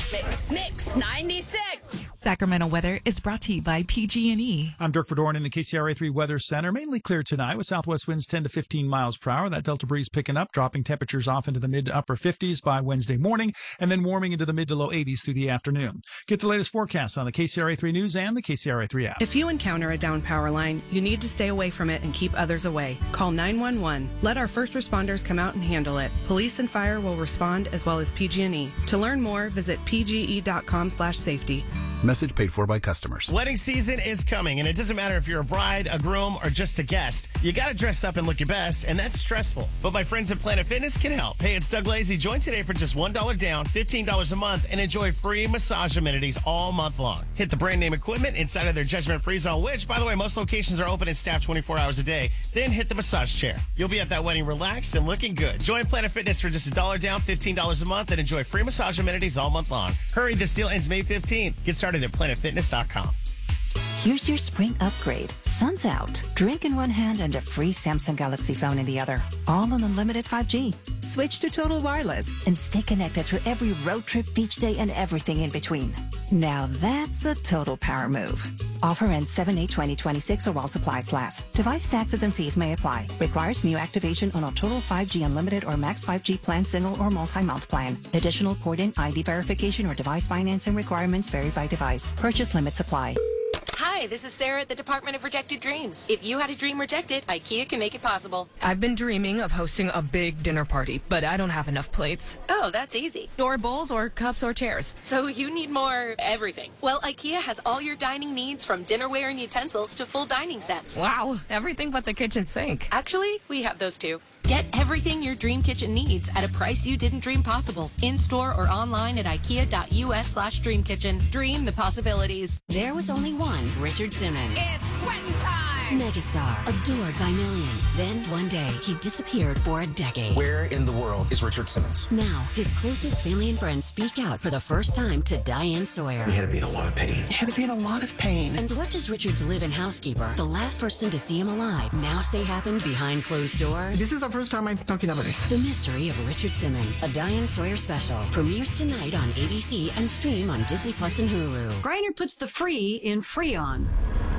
Mix 96. Sacramento weather is brought to you by PG&E. I'm Dirk Verdorn in the KCRA3 Weather Center. Mainly clear tonight with southwest winds 10 to 15 miles per hour. That Delta breeze picking up, dropping temperatures off into the mid to upper 50s by Wednesday morning, and then warming into the mid to low 80s through the afternoon. Get the latest forecasts on the KCRA3 News and the KCRA3 app. If you encounter a down power line, you need to stay away from it and keep others away. Call 911. Let our first responders come out and handle it. Police and fire will respond, as well as PG&E. To learn more, visit pge.com/safety. Message paid for by customers. Wedding season is coming, and it doesn't matter if you're a bride, a groom, or just a guest. You got to dress up and look your best, and that's stressful. But my friends at Planet Fitness can help. Hey, it's Doug Lazy. Join today for just $1 down, $15 a month, and enjoy free massage amenities all month long. Hit the brand name equipment inside of their judgment-free zone, which, by the way, most locations are open and staffed 24 hours a day. Then hit the massage chair. You'll be at that wedding relaxed and looking good. Join Planet Fitness for just $1 down, $15 a month, and enjoy free massage amenities all month long. Hurry, this deal ends May 15th. Get started at planetfitness.com. Here's your spring upgrade. Sun's out. Drink in one hand and a free Samsung Galaxy phone in the other. All on unlimited 5G. Switch to Total Wireless and stay connected through every road trip, beach day, and everything in between. Now that's a total power move. Offer ends 7/8/2026 or while supplies last. Device taxes and fees may apply. Requires new activation on a Total 5G Unlimited or Max 5G plan, single or multi-month plan. Additional port-in ID verification or device financing requirements vary by device. Purchase limits apply. Hi, this is Sarah at the Department of Rejected Dreams. If you had a dream rejected, IKEA can make it possible. I've been dreaming of hosting a big dinner party, but I don't have enough plates. Oh, that's easy. Or bowls or cups or chairs. So you need more everything. Well, IKEA has all your dining needs, from dinnerware and utensils to full dining sets. Wow, everything but the kitchen sink. Actually, we have those too. Get everything your dream kitchen needs at a price you didn't dream possible. In-store or online at ikea.us/dreamkitchen. Dream the possibilities. There was only one Richard Simmons. It's sweating time. Megastar, adored by millions. Then one day, he disappeared for a decade. Where in the world is Richard Simmons? Now, his closest family and friends speak out for the first time to Diane Sawyer. He had to be in a lot of pain. He had to be in a lot of pain. And what does Richard's live-in housekeeper, the last person to see him alive, now say happened behind closed doors? This is the first time I'm talking about this. The Mystery of Richard Simmons, a Diane Sawyer special, premieres tonight on ABC and stream on Disney Plus and Hulu. Griner puts the free in Freon.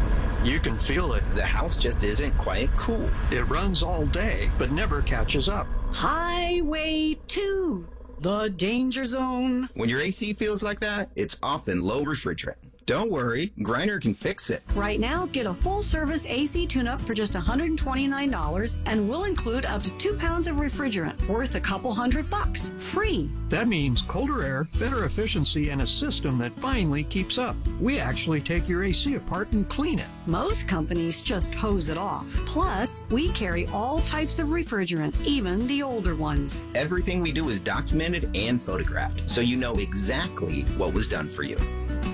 You can feel it. The house just isn't quite cool. It runs all day, but never catches up. Highway 2, the danger zone. When your AC feels like that, it's often low refrigerant. Don't worry, Griner can fix it. Right now, get a full-service AC tune-up for just $129, and we'll include up to 2 pounds of refrigerant, worth a couple $100, free. That means colder air, better efficiency, and a system that finally keeps up. We actually take your AC apart and clean it. Most companies just hose it off. Plus, we carry all types of refrigerant, even the older ones. Everything we do is documented and photographed, so you know exactly what was done for you.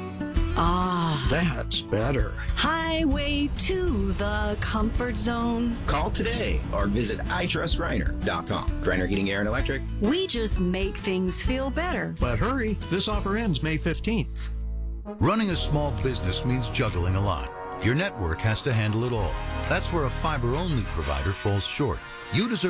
Ah, that's better. Highway to the comfort zone. Call today or visit itrustgriner.com. Griner Heating, Air, and Electric. We just make things feel better. But hurry, this offer ends May 15th. Running a small business means juggling a lot. Your network has to handle it all. That's where a fiber-only provider falls short. You deserve